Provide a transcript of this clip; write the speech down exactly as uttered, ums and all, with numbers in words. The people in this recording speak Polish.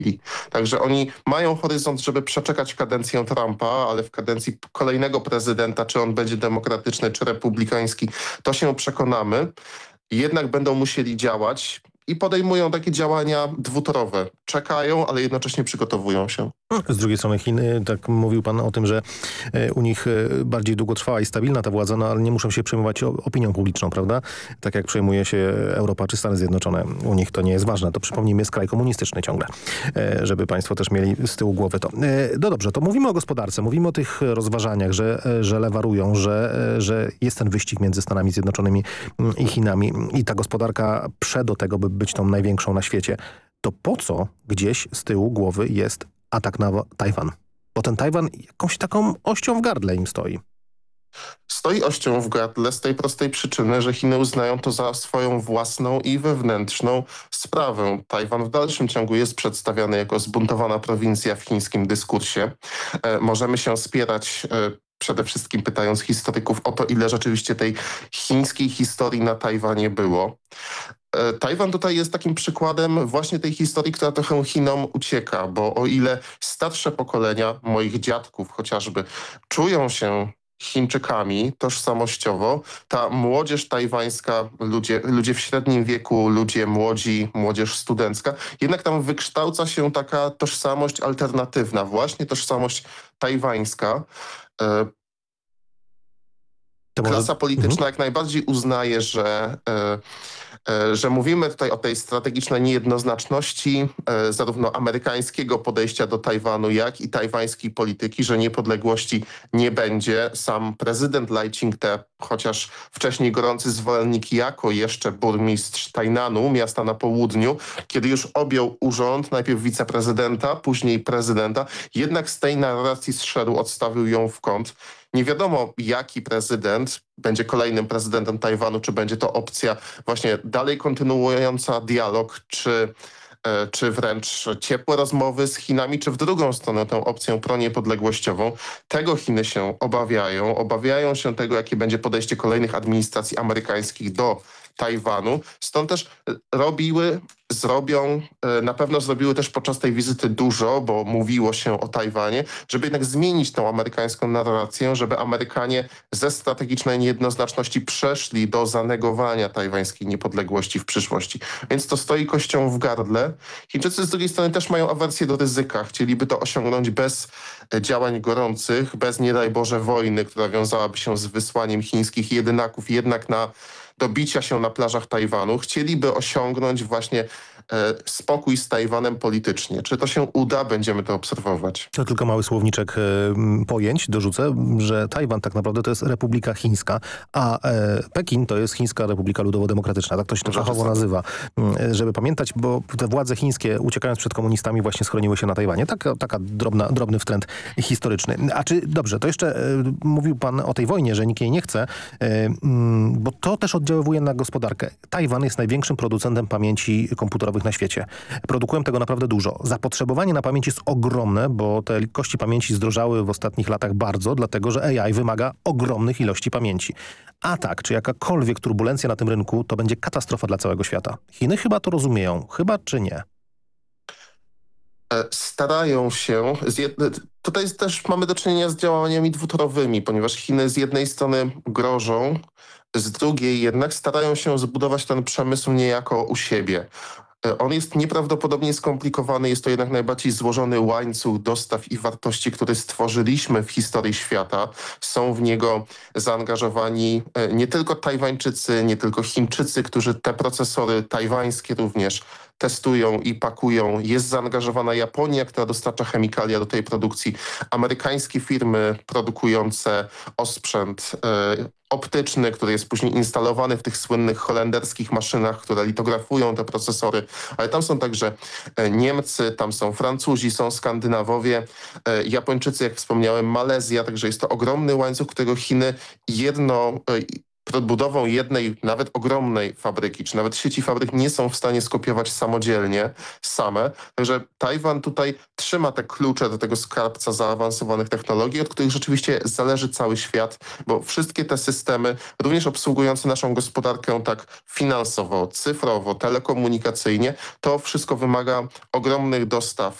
chwili. Także oni mają horyzont, żeby przeczekać kadencję Trumpa, ale w kadencji kolejnego prezydenta, czy on będzie demokratyczny, czy republikański, to się przekonamy. Jednak będą musieli działać i podejmują takie działania dwutorowe. Czekają, ale jednocześnie przygotowują się. Z drugiej strony Chiny, tak mówił pan o tym, że u nich bardziej długotrwała i stabilna ta władza, no ale nie muszą się przejmować opinią publiczną, prawda? Tak jak przejmuje się Europa czy Stany Zjednoczone. U nich to nie jest ważne. To przypomnijmy, jest kraj komunistyczny ciągle, żeby państwo też mieli z tyłu głowy to. No dobrze, to mówimy o gospodarce, mówimy o tych rozważaniach, że, że lewarują, że, że jest ten wyścig między Stanami Zjednoczonymi i Chinami i ta gospodarka prze do tego, by być tą największą na świecie. To po co gdzieś z tyłu głowy jest atak na Tajwan? Bo ten Tajwan jakąś taką ością w gardle im stoi. Stoi ością w gardle z tej prostej przyczyny, że Chiny uznają to za swoją własną i wewnętrzną sprawę. Tajwan w dalszym ciągu jest przedstawiany jako zbuntowana prowincja w chińskim dyskursie. E, możemy się spierać e, przede wszystkim pytając historyków o to, ile rzeczywiście tej chińskiej historii na Tajwanie było. Tajwan tutaj jest takim przykładem właśnie tej historii, która trochę Chinom ucieka, bo o ile starsze pokolenia moich dziadków chociażby czują się Chińczykami tożsamościowo, ta młodzież tajwańska, ludzie, ludzie w średnim wieku, ludzie młodzi, młodzież studencka, jednak tam wykształca się taka tożsamość alternatywna, właśnie tożsamość tajwańska. Klasa polityczna mhm. jak najbardziej uznaje, że, e, e, że mówimy tutaj o tej strategicznej niejednoznaczności e, zarówno amerykańskiego podejścia do Tajwanu, jak i tajwańskiej polityki, że niepodległości nie będzie. Sam prezydent Lai Ching-te, chociaż wcześniej gorący zwolennik jako jeszcze burmistrz Tainanu, miasta na południu, kiedy już objął urząd, najpierw wiceprezydenta, później prezydenta, jednak z tej narracji zszedł, odstawił ją w kąt. Nie wiadomo, jaki prezydent będzie kolejnym prezydentem Tajwanu, czy będzie to opcja właśnie dalej kontynuująca dialog, czy, e, czy wręcz ciepłe rozmowy z Chinami, czy w drugą stronę tę opcję proniepodległościową. Tego Chiny się obawiają. Obawiają się tego, jakie będzie podejście kolejnych administracji amerykańskich do Tajwanu. Stąd też robiły, zrobią, na pewno zrobiły też podczas tej wizyty dużo, bo mówiło się o Tajwanie, żeby jednak zmienić tą amerykańską narrację, żeby Amerykanie ze strategicznej niejednoznaczności przeszli do zanegowania tajwańskiej niepodległości w przyszłości. Więc to stoi kością w gardle. Chińczycy z drugiej strony też mają awersję do ryzyka. Chcieliby to osiągnąć bez działań gorących, bez nie daj Boże wojny, która wiązałaby się z wysłaniem chińskich jedynaków jednak na do bicia się na plażach Tajwanu. Chcieliby osiągnąć właśnie e, spokój z Tajwanem politycznie. Czy to się uda? Będziemy to obserwować. To tylko mały słowniczek e, pojęć dorzucę, że Tajwan tak naprawdę to jest Republika Chińska, a e, Pekin to jest Chińska Republika Ludowo-Demokratyczna. Tak to się to fachowo nazywa. E, żeby pamiętać, bo te władze chińskie, uciekając przed komunistami, właśnie schroniły się na Tajwanie. Taka, taka drobna, drobny wtręt historyczny. A czy, dobrze, to jeszcze e, mówił pan o tej wojnie, że nikt jej nie chce, e, m, bo to też oddziaływuje na gospodarkę. Tajwan jest największym producentem pamięci komputerowych na świecie. Produkują tego naprawdę dużo. Zapotrzebowanie na pamięć jest ogromne, bo te kości pamięci zdrożały w ostatnich latach bardzo, dlatego że A I wymaga ogromnych ilości pamięci. Atak, czy jakakolwiek turbulencja na tym rynku, to będzie katastrofa dla całego świata. Chiny chyba to rozumieją. Chyba czy nie? Starają się. Tutaj też mamy do czynienia z działaniami dwutorowymi, ponieważ Chiny z jednej strony grożą, z drugiej jednak starają się zbudować ten przemysł niejako u siebie. On jest nieprawdopodobnie skomplikowany, jest to jednak najbardziej złożony łańcuch dostaw i wartości, który stworzyliśmy w historii świata. Są w niego zaangażowani nie tylko Tajwańczycy, nie tylko Chińczycy, którzy te procesory tajwańskie również testują i pakują. Jest zaangażowana Japonia, która dostarcza chemikalia do tej produkcji. Amerykańskie firmy produkujące osprzęt e, optyczny, który jest później instalowany w tych słynnych holenderskich maszynach, które litografują te procesory. Ale tam są także Niemcy, tam są Francuzi, są Skandynawowie, e, Japończycy, jak wspomniałem, Malezja. Także jest to ogromny łańcuch, którego Chiny jedno... E, przed budową jednej, nawet ogromnej fabryki, czy nawet sieci fabryk nie są w stanie skopiować samodzielnie, same. Także Tajwan tutaj trzyma te klucze do tego skarbca zaawansowanych technologii, od których rzeczywiście zależy cały świat, bo wszystkie te systemy, również obsługujące naszą gospodarkę tak finansowo, cyfrowo, telekomunikacyjnie, to wszystko wymaga ogromnych dostaw